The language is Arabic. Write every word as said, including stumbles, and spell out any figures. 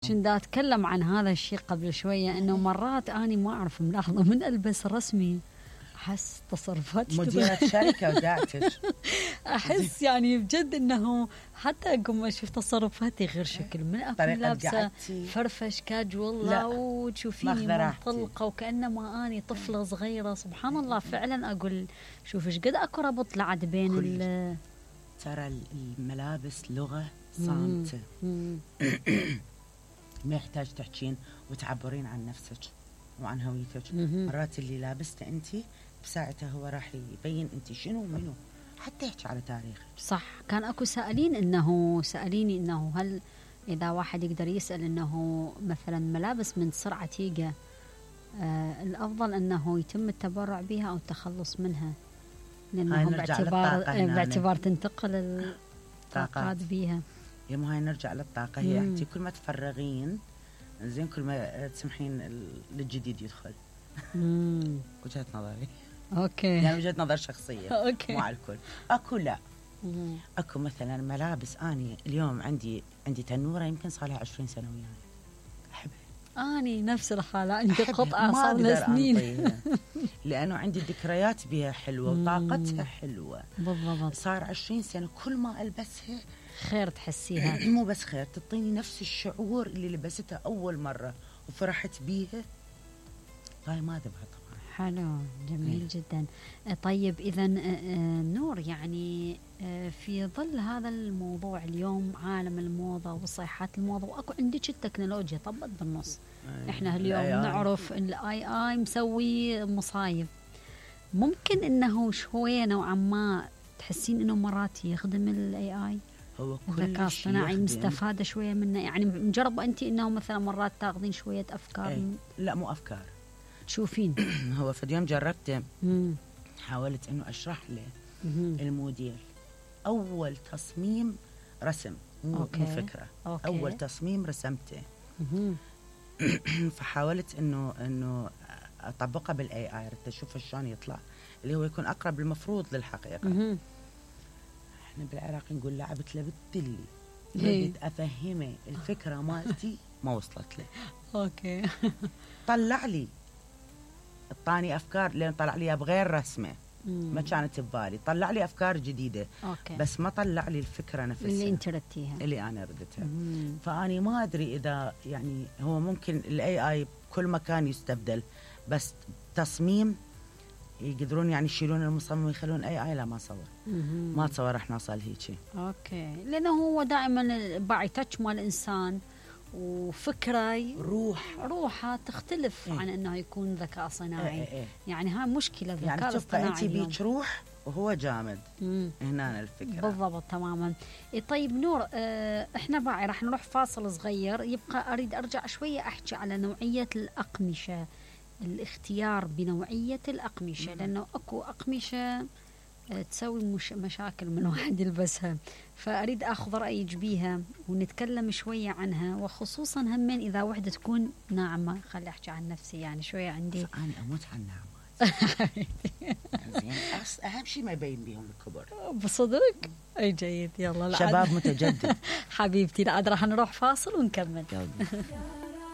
كنت أتكلم عن هذا الشيء قبل شوية، إنه مرات أنا ما أعرف ملاحظة من ألبس رسمي أحس تصرفاتي مديرة شركة وداعتش أحس يعني بجد إنه حتى أقوم أشوف تصرفاتي غير شكل، من أكون لابسة فرفش كاجوال لا وتشوفيني منطلقة وكأنما أني طفلة صغيرة. سبحان الله فعلا أقول شوف إيش قد أكو ربط لعد بين ال ترى الملابس لغة صامتة ما يحتاج تحكين وتعبرين عن نفسك وعن هويتك. مرات اللي لابسته أنت بساعتها هو راح يبين أنت شنو ومنو، حتى يحكي على تاريخك. صح. كان أكو سائلين إنه سأليني إنه هل إذا واحد يقدر يسأل إنه مثلا ملابس من سرعة تيجا آه الأفضل إنه يتم التبرع بها أو التخلص منها، لأنه باعتبار باعتبار تنتقل الطاقات بيها. يا مو هاي نرجع للطاقة. هي أنت كل ما تفرغين زين كل ما تسمحين للجديد يدخل. وجهة نظري. اوكي. يعني وجهة نظر شخصية. اوكي. مو على الكل. اكو لا. مم. اكو مثلا ملابس اني اليوم عندي عندي تنورة يمكن صار لها عشرين سنة وياي. احبها. اني نفس الحالة عندي قطعة صار لها سنين. لانه عندي ذكريات بها حلوة وطاقتها حلوة. بالضبط. صار عشرين سنة كل ما البسها خير تحسيها. مو بس خير، تعطيني نفس الشعور اللي لبستها اول مرة وفرحت بيها. هاي ما ذبها طبعا. حلو جميل جدا. طيب إذا نور، يعني في ظل هذا الموضوع اليوم عالم الموضة وصيحات الموضة وأكو عندك التكنولوجيا طبت بالنص. إحنا اليوم نعرف الآي آي مسوي مصايب، ممكن إنه شوية نوعا ما تحسين إنه مرات يخدم الآي آي؟ هو الذكاء الاصطناعي مستفادة شوية منه، يعني مجربة أنت إنه مثلا مرات تاخذين شوية أفكار؟ أي. لا مو أفكار، تشوفين. هو في اليوم جربته، حاولت إنه أشرح له الموديل أول تصميم رسم مو فكرة. أوكي. أول تصميم رسمته فحاولت إنه إنه أطبقه بالإي آي، رت أشوف شلون يطلع اللي هو يكون أقرب المفروض للحقيقة. إحنا بالعراق نقول لعبت له بالدلي، بديت أفهمه الفكرة مالتي ما وصلت له. أوكي. طلع لي اعطاني افكار لين طلع لي بغير رسمه مم. ما كانت ببالي، طلع لي افكار جديده. أوكي. بس ما طلع لي الفكره نفسها اللي انت ردتيها اللي انا ردتها. فاني ما ادري اذا يعني هو ممكن الاي اي كل مكان يستبدل، بس تصميم يقدرون يعني يشيلون المصمم ويخلون اي اي. لا ما صور مم. ما تصور راح نوصل هيك. اوكي. لانه هو دائما باعي تاتش مال الانسان وفكرة روح روحها تختلف إيه؟ عن انه يكون ذكاء صناعي. إيه إيه. يعني هاي مشكلة الذكاء يعني الاصطناعي. يعني انت بيك روح وهو جامد. مم. هنا الفكرة بالضبط تماما. إيه طيب نور، اه احنا باعي راح نروح فاصل صغير، يبقى اريد ارجع شوية احكي على نوعية الاقمشة، الاختيار بنوعية الاقمشة. مم. لانه اكو اقمشة تسوي مش مشاكل من واحد يلبسها، فأريد أخذ رأيك بيها ونتكلم شوية عنها، وخصوصا همين إذا وحدة تكون ناعمة. خلي أحكي عن نفسي، يعني شوية عندي أنا أموت عن الناعمات. زين أهم شيء ما يبين بيهم الكبر. بصدق؟ أي جيد. يلا شباب متجدد. حبيبتي لا راح نروح فاصل ونكمل. يلا.